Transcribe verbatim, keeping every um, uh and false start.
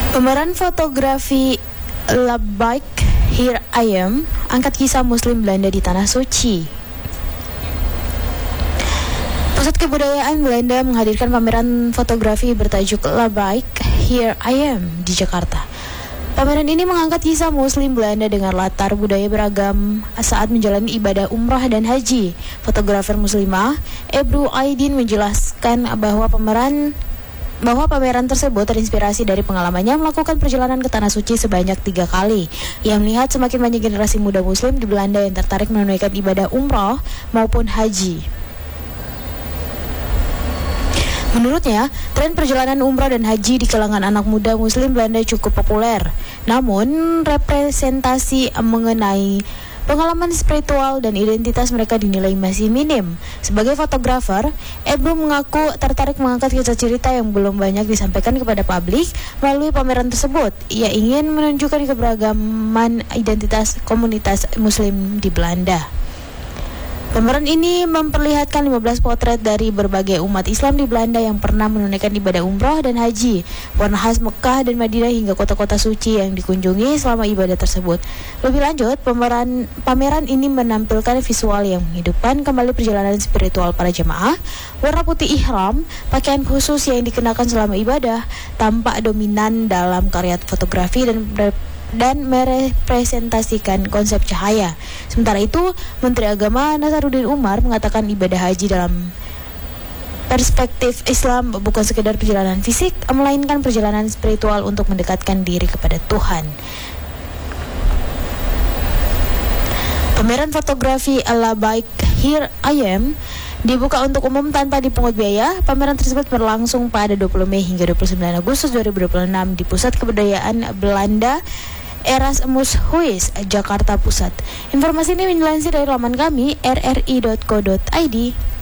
Pemeran fotografi Labbaik Here I Am angkat kisah Muslim Belanda di Tanah Suci. Pusat Kebudayaan Belanda menghadirkan pameran fotografi bertajuk Labbaik Here I Am di Jakarta. Pameran ini mengangkat kisah Muslim Belanda dengan latar budaya beragam saat menjalani ibadah umrah dan haji. Fotografer Muslimah Ebru Aidin menjelaskan bahwa pameran bahwa pameran tersebut terinspirasi dari pengalamannya melakukan perjalanan ke Tanah Suci sebanyak tiga kali. Ia melihat semakin banyak generasi muda Muslim di Belanda yang tertarik menunaikan ibadah umrah maupun haji. Menurutnya, tren perjalanan umrah dan haji di kalangan anak muda Muslim Belanda cukup populer. Namun, representasi mengenai pengalaman spiritual dan identitas mereka dinilai masih minim. Sebagai fotografer, Ebru mengaku tertarik mengangkat kisah cerita yang belum banyak disampaikan kepada publik melalui pameran tersebut. Ia ingin menunjukkan keberagaman identitas komunitas Muslim di Belanda. Pameran ini memperlihatkan lima belas potret dari berbagai umat Islam di Belanda yang pernah menunaikan ibadah umrah dan haji, warna khas Mekah dan Madinah hingga kota-kota suci yang dikunjungi selama ibadah tersebut. Lebih lanjut, pameran, pameran ini menampilkan visual yang menghidupkan kembali perjalanan spiritual para jemaah. Warna putih ihram, pakaian khusus yang dikenakan selama ibadah, tampak dominan dalam karya fotografi dan dan merepresentasikan konsep cahaya. Sementara itu, Menteri Agama Nasaruddin Umar mengatakan ibadah haji dalam perspektif Islam bukan sekedar perjalanan fisik, melainkan perjalanan spiritual untuk mendekatkan diri kepada Tuhan. Pameran fotografi Labbaik Here I Am dibuka untuk umum tanpa dipungut biaya. Pameran tersebut berlangsung pada dua puluh Mei hingga dua puluh sembilan Agustus dua ribu dua puluh enam di Pusat Kebudayaan Belanda Erasmushuis, Jakarta Pusat. Informasi ini dilansir dari laman kami r r i dot co dot i d.